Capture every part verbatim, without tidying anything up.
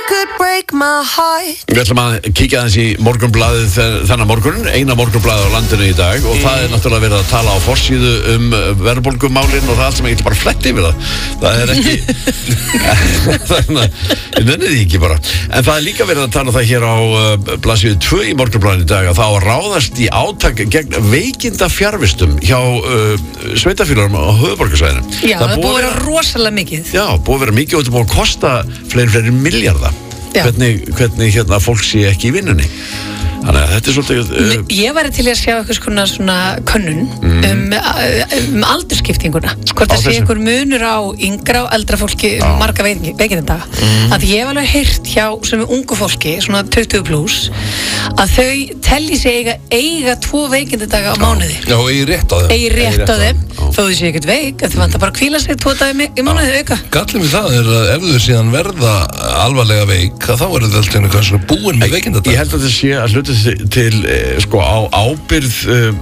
could break my heart. Við ætlum að kíkja aðeins í morgunblaðið þennan morgun, eina morgunblaðið á landinu í dag og það er náttúrulega verið að tala á forsíðu um verðbólgumálin og það er allt sem ég ætla bara að fletta yfir það. Það er ekki, þannig að ég nenni því ekki bara. En það er líka verið að tala það hér á uh, blaðsíðu tvö í morgunblaðinu í dag að það á að ráðast í átak gegn veikinda fjarvistum hjá uh, sveitafélagum á höfuðborgarsvæðinu. Já, það er búið að vera rosalega mikið. Já, búið að vera mikið og þetta búið að kosta fleiri, fleiri milljarða. Hvernig, hvernig hérna fólk sé ekki í vinnunni. Þannig að þetta er svolítið uh, Ég væri til að sjá eitthvað svona, svona könnun mm. um, um aldurskiptinguna hvort það sé einhver munur á yngra og eldra fólki um marga veikindaga mm. að ég hef alveg heyrt hjá sem er ungu fólki, svona tuttugu pluss að þau telli sig eiga eiga tvo veikindaga á mánuði. Já, eigi rétt á þeim Eigi rétt á þeim, þó þau sé ekkert veik að þau vantar bara að hvíla sig tvo dagi í mánuði auka. Gallið mér það er að ef þau síðan verða alvarlega veik þá er þetta alltaf einhvern svona búin með veikindadag. Ég held að þetta sé að hluta til sko á ábyrgð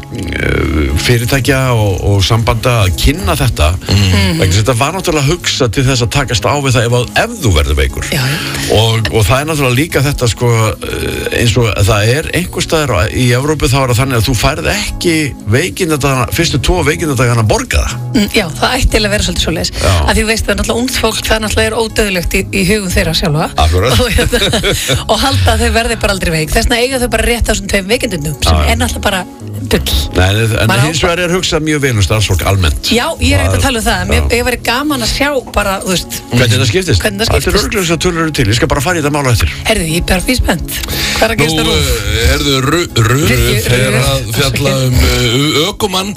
uh, fyrirtækja og, og sambanda að kynna þetta mm. vegna þetta var náttúrulega hugsa til þess að takast á við það ef, að, ef þú verður veikur og, og það er náttúrulega líka þetta sko eins og það er einhver staðar í Evrópu þá er það þannig að þú færð ekki veikindadagana, fyrstu tvo veikindadagana borgaða. Mm, já, það ætti að vera svolítið svoleiðis að því þú veist það náttúrulega ungt fólk það náttúrulega er ódauðlegt í, í hugum þeirra sjálfa og, og halda að þau verði bara aldrei veik þess vegna eiga þau bara rétt á þessum tveim veikindundum sem er náttúrulega bara bull. Nei, en hins vegar er hugsað mjög vel um starfsfólk almennt. Já, ég er ekkert að tala um það Mér, ég væri gaman að sjá bara, þú veist hvernig þetta skiptist. Hvernig það skiptist. Þetta er örglega sem tölur eru til, ég skal bara fara í þetta mála eftir. Herðu, ég er bara fyrir spennt. Hvað er að gerast það rúf? Nú, herðu, röð þegar að fjalla um ökumann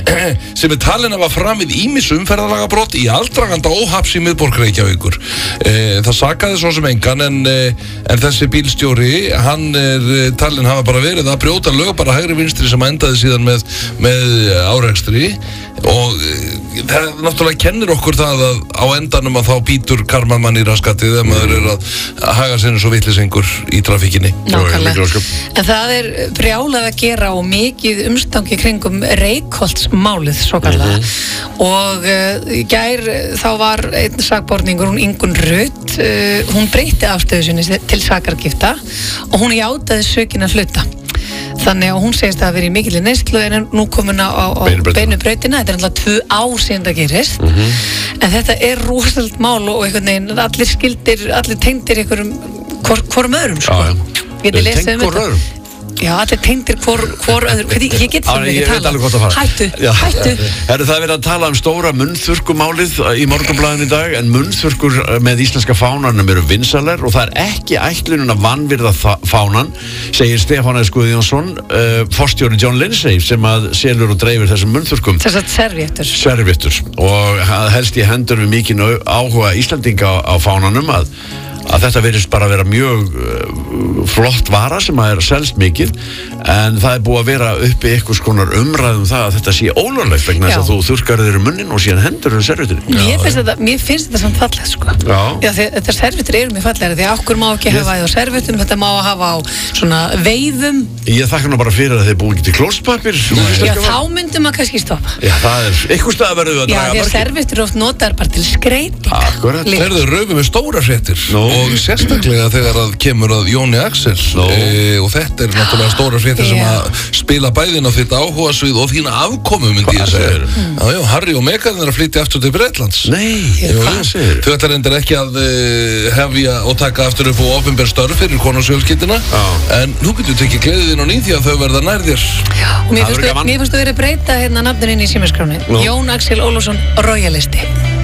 sem er talin að var framið ýmis umferðarlagabrot í aldraganda óhaps í miðborg Reykjavíkur. Það sakaði svo sem engan en, en þessi bílstjóri, hann er talin hafa bara verið að brjóta lög bara hægri vinstri sem endaði síðan með, með árekstri og það náttúrulega kennir okkur það að á endanum að þá býtur karman mann í raskatið þegar maður er að haga sinni svo vitlisengur í trafíkinni. Nákvæmlega. En það er brjálað að gera og mikið umstangi kringum Reykholtsmálið svo kallega mm-hmm. og uh, í gær þá var einn sakborningur, hún Ingunn Rutt uh, hún breytti afstöðu sinni til sakargifta og hún játaði sökin að hluta. Þannig að hún segist að það verið mikill í neyslu en nú komin á, á beinu brautina þetta er alltaf tvö ár síðan það gerist mm-hmm. en þetta er rosalega mál og einhvern veginn, allir skildir allir tengdir einhverjum hvorum öðrum sko. Já, já. Getið lesið um þetta Já, allir tengdir hvor, hvor öðrum Ég, ég get það ekki tala Hættu, já. hættu Heru, Það er verið að tala um stóra munnþurrkumálið í morgunblaðinu í dag en munnþurrkur með íslenska fánanum eru vinsalar og það er ekki ætlunin að vanvirða fánan segir Stefán S. Guðjónsson uh, forstjóri John Lindsay sem að selur og dreifir þessum munnþurrkum Þess að servéttur Servéttur og helst í hendur við mikinn áhuga Íslandinga á, á fánanum að að þetta verðist bara að vera mjög uh, flott vara sem að er selst mikið en það er búið að vera uppi eitthvað skonar umræðum það að þetta sé ólöglegt vegna þess að þú þurrkar þér um munnin og síðan hendur um servéttinni. Mér finnst þetta, mér finnst þetta samt fallegt sko. Já. Já, því þetta servéttir eru mjög fallegri því að okkur má ekki hafa á servéttum, þetta má hafa á svona veiðum. Ég þakka nú bara fyrir að þið búið ekki til klóspapir. Já, þá myndum maður kannski stoppa. Já, það er eitthvað stað að verðu að draga markið. Já, því að servéttir oft notaðar bara til skreyting. Akkurat. Herðu, röfum við stóra fréttir og sérstaklega þegar að kemur að Jóni Axel e, og þetta er náttúrulega stóra fréttir sem að spila bæðin á þitt áhugasvið og þína afkomu myndi ég segja. Mm. Já, já, Harry og Meghan er að flytja aftur til Bretlands. Nei, hvað segir? Þau ætlar endur ekki að uh, hefja og taka aftur upp á opinber störf fyrir konungsfjölskylduna en nú getur þú tekið gleðin á ný því að þau verða nær þér. Já, og mér finnst þú verið að breyta hérna nafninu inn í símaskráni. Jón Axel Ólafsson Royalisti.